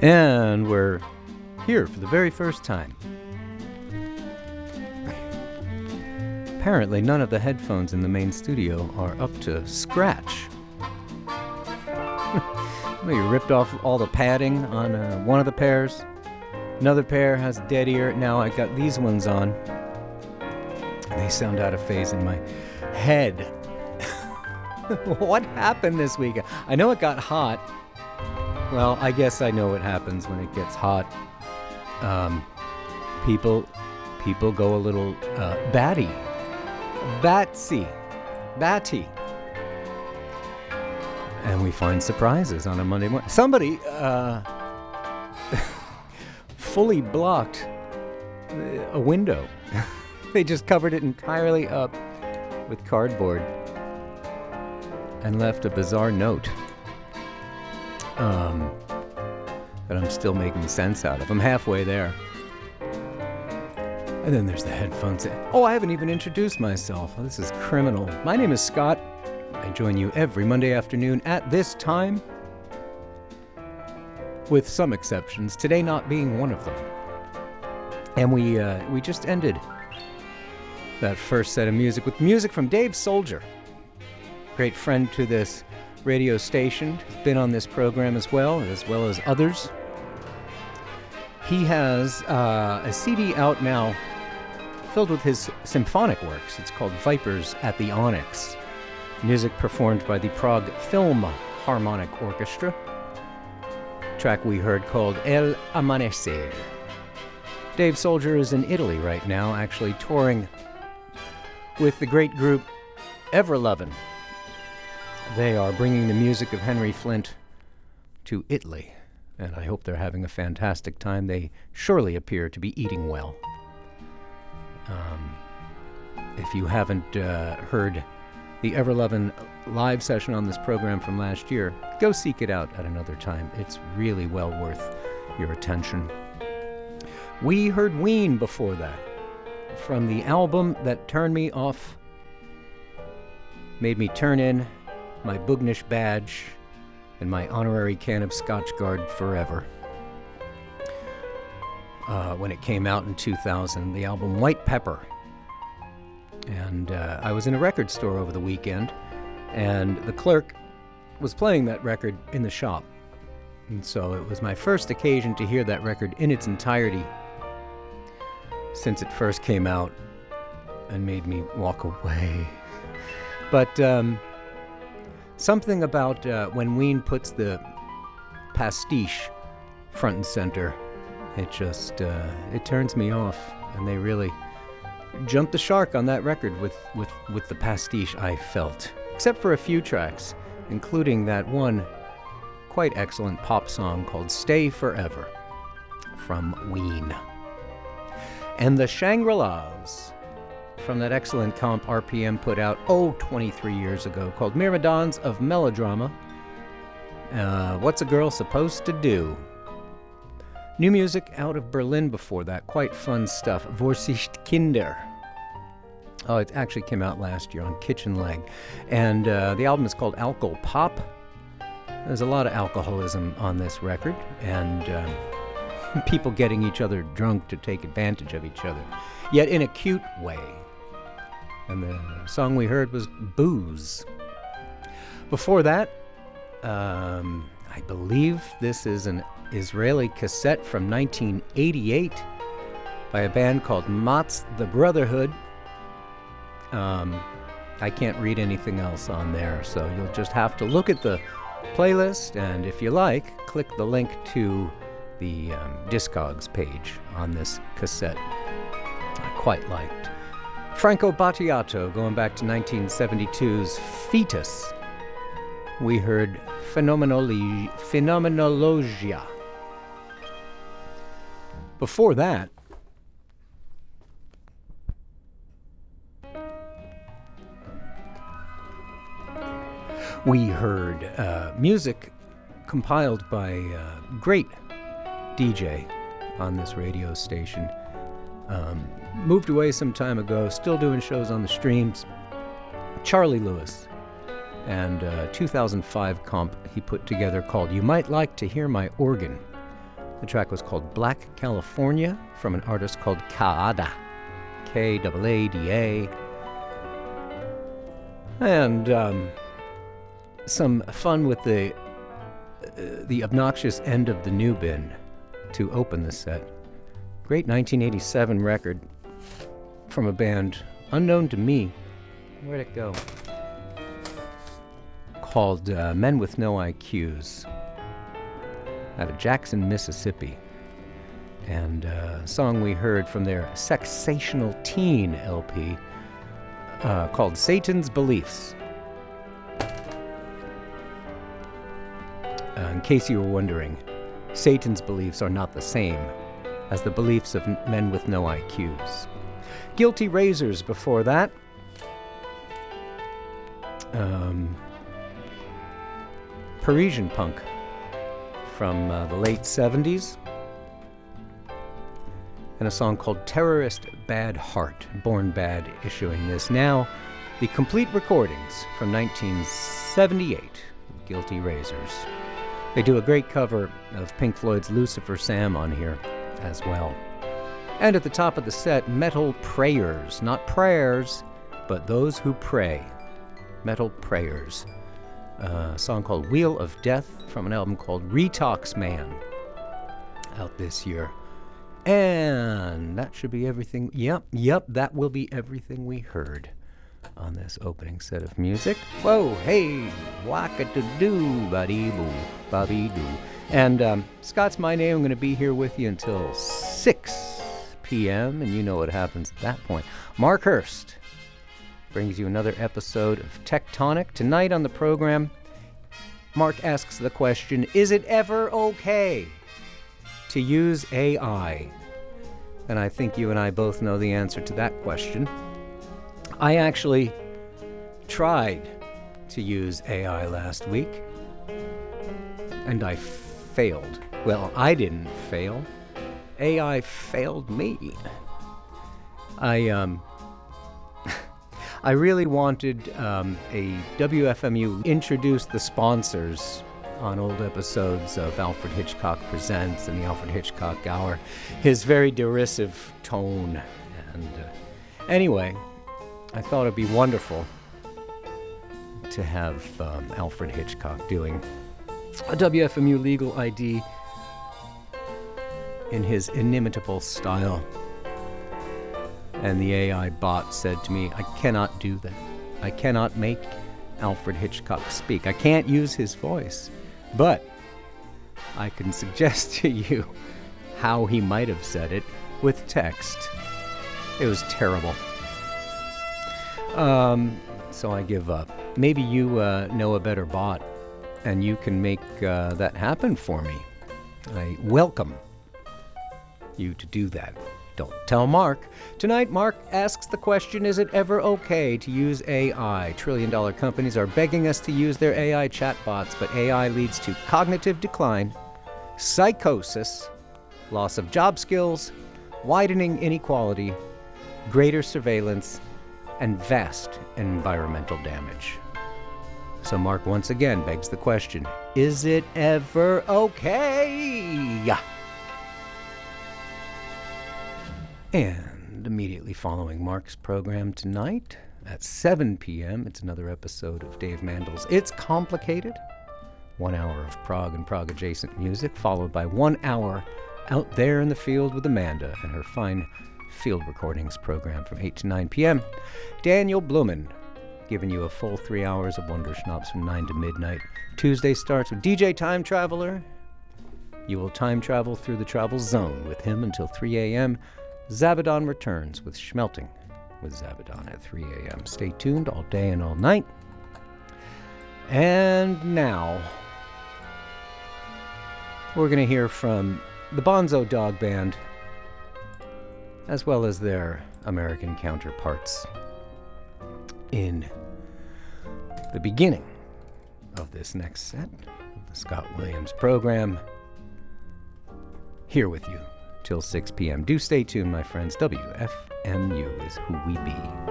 And we're here for the very first time. Apparently, none of the headphones in the main studio are up to scratch. We ripped off all the padding on one of the pairs. Another pair has dead ear. Now I got these ones on. They sound out of phase in my head. What happened this week? I know it got hot. Well, I guess I know what happens when it gets hot. People go a little batty. Batty. And we find surprises on a Monday morning. Somebody fully blocked a window. They just covered it entirely up with cardboard and left a bizarre note that I'm still making sense out of. I'm halfway there. And then there's the headphones. Oh, I haven't even introduced myself. This is criminal. My name is Scott. I join you every Monday afternoon at this time, with some exceptions, today not being one of them. And we just ended that first set of music with music from Dave Soldier, great friend to this radio station. He's been on this program as well as others. He has a CD out now filled with his symphonic works. It's called Vipers at the Onyx. Music performed by the Prague Film Harmonic Orchestra. Track we heard called El Amanecer. Dave Soldier is in Italy right now, actually touring with the great group Everlovin'. They are bringing the music of Henry Flint to Italy, and I hope they're having a fantastic time. They surely appear to be eating well. If you haven't heard the Everlovin' live session on this program from last year, go seek it out at another time. It's really well worth your attention. We heard Ween before that, from the album that turned me off, made me turn in my Boognish badge and my honorary can of Scotchgard forever. When it came out in 2000, the album White Pepper. And I was in a record store over the weekend, and the clerk was playing that record in the shop. And so it was my first occasion to hear that record in its entirety since it first came out and made me walk away. But something about when Ween puts the pastiche front and center, it just it turns me off, and they really jumped the shark on that record with the pastiche, I felt. Except for a few tracks, including that one quite excellent pop song called Stay Forever from Ween. And the Shangri-Las from that excellent comp RPM put out 23 years ago called Myrmidons of Melodrama. What's a Girl Supposed to Do? New music out of Berlin before that, quite fun stuff. Vorsicht Kinder. Oh, it actually came out last year on Kitchen Leg. And the album is called Alcohol Pop. There's a lot of alcoholism on this record, and people getting each other drunk to take advantage of each other, yet in a cute way. And the song we heard was Booze. Before that, I believe this is an Israeli cassette from 1988 by a band called Mats the Brotherhood. I can't read anything else on there, so you'll just have to look at the playlist, and if you like, click the link to the Discogs page on this cassette. I quite liked. Franco Battiato, going back to 1972's Fetus. We heard Phenomenologia. Before that, we heard music compiled by a great DJ on this radio station. Moved away some time ago, still doing shows on the streams. Charlie Lewis. And a 2005 comp he put together called You Might Like to Hear My Organ. The track was called Black California from an artist called Kaada. Kaada. And some fun with the obnoxious End of the New Bin to open the set. Great 1987 record from a band unknown to me. Where'd it go? Called Men With No IQs, out of Jackson, Mississippi. And a song we heard from their Sexational Teen LP called Satan's Beliefs. In case you were wondering, Satan's beliefs are not the same as the beliefs of men with no IQs. Guilty Razors before that. Parisian punk from the late 70s. And a song called Terrorist Bad Heart, Born Bad issuing this now. The complete recordings from 1978 of Guilty Razors. They do a great cover of Pink Floyd's Lucifer Sam on here as well. And at the top of the set, Metal Prayers. Not prayers, but those who pray. Metal Prayers. A song called Wheel of Death from an album called Retox Man, out this year. And that should be everything. Yep, that will be everything we heard on this opening set of music. Whoa, hey, waka-to-doo, ba-dee-boo, ba-bee-doo. And Scott's my name. I'm going to be here with you until 6 p.m., and you know what happens at that point. Mark Hurst brings you another episode of Tectonic. Tonight on the program, Mark asks the question, is it ever okay to use AI? And I think you and I both know the answer to that question. I actually tried to use AI last week, and I failed. Well, I didn't fail. AI failed me. I really wanted a WFMU introduce the sponsors on old episodes of Alfred Hitchcock Presents and the Alfred Hitchcock Hour. His very derisive tone. And anyway, I thought it'd be wonderful to have Alfred Hitchcock doing a WFMU legal ID in his inimitable style. And the AI bot said to me, I cannot do that. I cannot make Alfred Hitchcock speak. I can't use his voice. But I can suggest to you how he might have said it with text. It was terrible. So I give up. Maybe you know a better bot, and you can make that happen for me. I welcome you to do that. Don't tell Mark. Tonight, Mark asks the question, is it ever okay to use AI? Trillion-dollar companies are begging us to use their AI chatbots, but AI leads to cognitive decline, psychosis, loss of job skills, widening inequality, greater surveillance, and vast environmental damage. So Mark once again begs the question, is it ever okay? And immediately following Mark's program tonight at 7 p.m., it's another episode of Dave Mandel's It's Complicated. 1 hour of Prague and Prague-adjacent music, followed by 1 hour out there in the field with Amanda and her fine field recordings program from 8 to 9 p.m. Daniel Blumen giving you a full 3 hours of Wonder Schnapps from 9 to midnight. Tuesday starts with DJ Time Traveler. You will time travel through the travel zone with him until 3 a.m. Zabadon returns with Schmelting with Zabadon at 3 a.m. Stay tuned all day and all night. And now, we're going to hear from the Bonzo Dog Band, as well as their American counterparts, in the beginning of this next set of the Scott Williams program. Here with you till 6 p.m. Do stay tuned, my friends. WFMU is who we be.